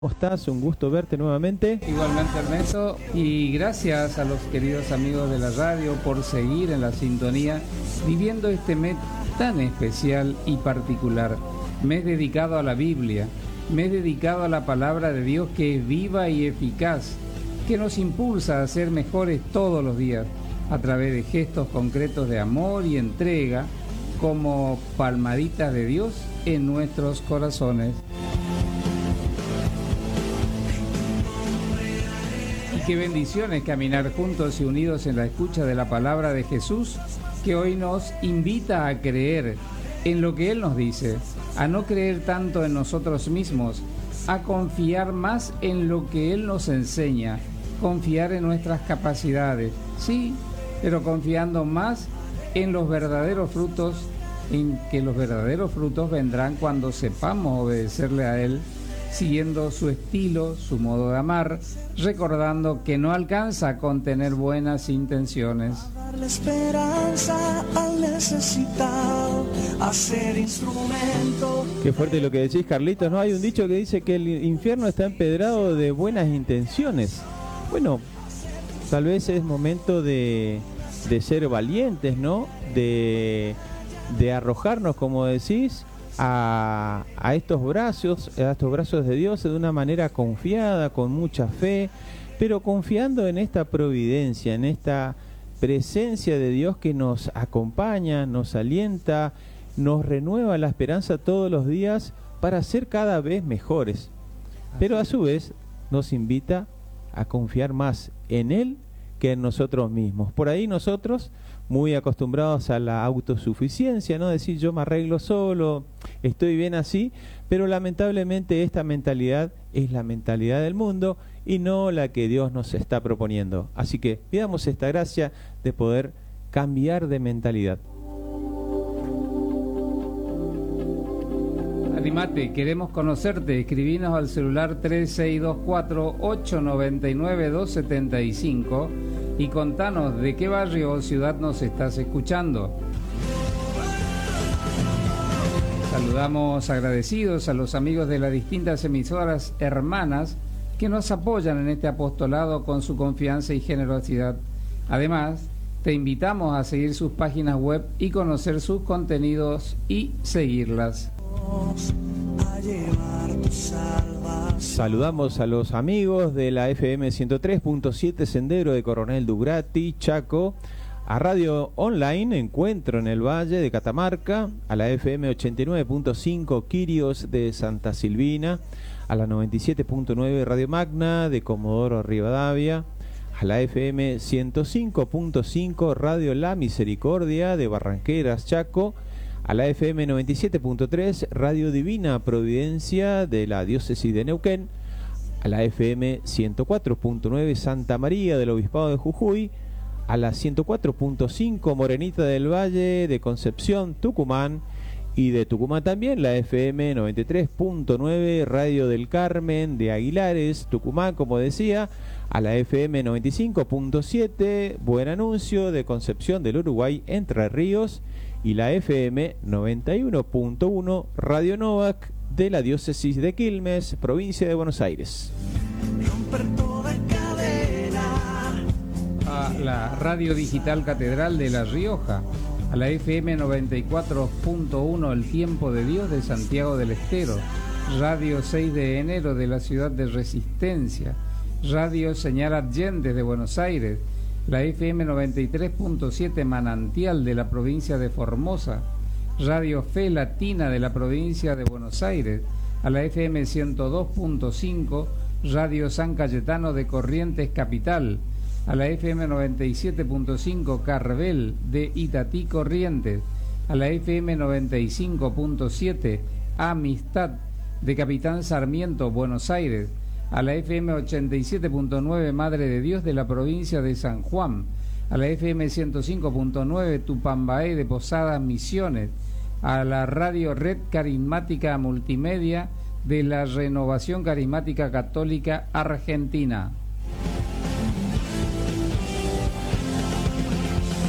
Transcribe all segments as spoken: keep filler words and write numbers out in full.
¿Cómo estás? Un gusto verte nuevamente. Igualmente, Ernesto, y gracias a los queridos amigos de la radio por seguir en la sintonía, viviendo este mes tan especial y particular, mes dedicado a la Biblia, mes dedicado a la palabra de Dios que es viva y eficaz, que nos impulsa a ser mejores todos los días, a través de gestos concretos de amor y entrega, como palmaditas de Dios en nuestros corazones. Qué bendiciones caminar juntos y unidos en la escucha de la palabra de Jesús, que hoy nos invita a creer en lo que Él nos dice, a no creer tanto en nosotros mismos, a confiar más en lo que Él nos enseña, confiar en nuestras capacidades, sí, pero confiando más en los verdaderos frutos, en que los verdaderos frutos vendrán cuando sepamos obedecerle a Él, siguiendo su estilo, su modo de amar, recordando que no alcanza con tener buenas intenciones. Darle esperanza al necesitado, a ser instrumento. Qué fuerte lo que decís, Carlitos, ¿no? Hay un dicho que dice que el infierno está empedrado de buenas intenciones. Bueno, tal vez es momento de, de ser valientes, ¿no? De, de arrojarnos, como decís, A, a estos brazos, a estos brazos de Dios de una manera confiada, con mucha fe, pero confiando en esta providencia, en esta presencia de Dios que nos acompaña, nos alienta, nos renueva la esperanza todos los días para ser cada vez mejores. Pero a su vez nos invita a confiar más en Él que en nosotros mismos. Por ahí nosotros, muy acostumbrados a la autosuficiencia, ¿no? Decir yo me arreglo solo, estoy bien así, pero lamentablemente esta mentalidad es la mentalidad del mundo y no la que Dios nos está proponiendo. Así que pidamos esta gracia de poder cambiar de mentalidad. Animate, queremos conocerte, escribinos al celular tres seis dos cuatro, ocho nueve nueve, dos siete cinco y contanos de qué barrio o ciudad nos estás escuchando. Saludamos agradecidos a los amigos de las distintas emisoras hermanas que nos apoyan en este apostolado con su confianza y generosidad. Además, te invitamos a seguir sus páginas web y conocer sus contenidos y seguirlas. A llevar tu salvación. Saludamos a los amigos de la F M ciento tres punto siete Sendero de Coronel Dubrati, Chaco, a Radio Online Encuentro en el Valle de Catamarca, a la F M ochenta y nueve punto cinco Quirios de Santa Silvina, a la noventa y siete punto nueve Radio Magna de Comodoro Rivadavia, a la F M ciento cinco punto cinco Radio La Misericordia de Barranqueras, Chaco, a la F M noventa y siete punto tres Radio Divina Providencia de la Diócesis de Neuquén, a la F M ciento cuatro punto nueve Santa María del Obispado de Jujuy, a la ciento cuatro punto cinco Morenita del Valle de Concepción, Tucumán, y de Tucumán también la F M noventa y tres punto nueve Radio del Carmen de Aguilares, Tucumán, como decía, a la F M noventa y cinco punto siete Buen Anuncio de Concepción del Uruguay, Entre Ríos, y la F M noventa y uno punto uno Radio Novak de la Diócesis de Quilmes, provincia de Buenos Aires. Romper toda cadena. A la Radio Digital Catedral de La Rioja, a la F M noventa y cuatro punto uno El Tiempo de Dios de Santiago del Estero, Radio seis de enero de la ciudad de Resistencia, Radio Señal Allende de Buenos Aires, la F M noventa y tres punto siete Manantial de la provincia de Formosa, Radio Fe Latina de la provincia de Buenos Aires, a la F M ciento dos punto cinco Radio San Cayetano de Corrientes Capital, a la F M noventa y siete punto cinco Carvel de Itatí Corrientes, a la F M noventa y cinco punto siete Amistad de Capitán Sarmiento Buenos Aires, a la F M ochenta y siete punto nueve Madre de Dios de la provincia de San Juan, a la F M ciento cinco punto nueve Tupambaé de Posadas Misiones, a la Radio Red Carismática Multimedia de la Renovación Carismática Católica Argentina.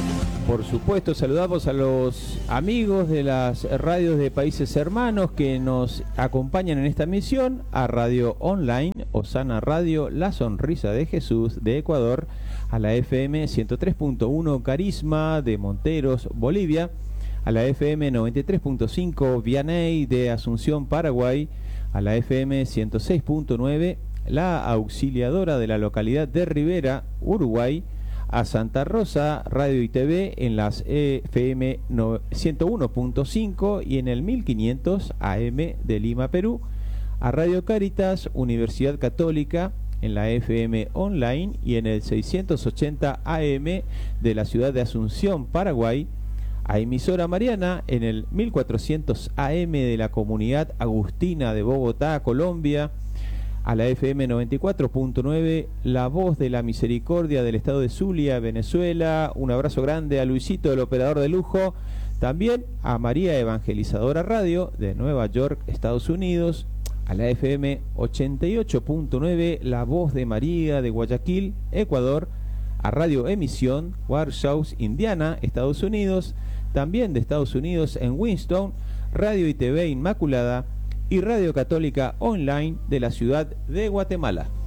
Por supuesto, saludamos a los amigos de las radios de países hermanos que nos acompañan en esta misión, a Radio Online, Osana Radio, La Sonrisa de Jesús de Ecuador, a la F M ciento tres punto uno Carisma de Monteros, Bolivia, a la F M noventa y tres punto cinco Vianey de Asunción, Paraguay, a la F M ciento seis punto nueve La Auxiliadora de la localidad de Rivera, Uruguay, a Santa Rosa Radio y T V en las F M ciento uno punto cinco y en el mil quinientos A M de Lima, Perú, a Radio Caritas Universidad Católica en la F M Online y en el seiscientos ochenta A M de la ciudad de Asunción, Paraguay, a Emisora Mariana en el mil cuatrocientos A M de la Comunidad Agustina de Bogotá, Colombia, a la F M noventa y cuatro punto nueve La Voz de la Misericordia del Estado de Zulia, Venezuela. Un abrazo grande a Luisito, el operador de lujo. También a María Evangelizadora Radio de Nueva York, Estados Unidos, a la F M ochenta y ocho punto nueve La Voz de María de Guayaquil, Ecuador, a Radio Emisión, Warsaw, Indiana, Estados Unidos, también de Estados Unidos en Winston, Radio y T V Inmaculada y Radio Católica Online de la ciudad de Guatemala.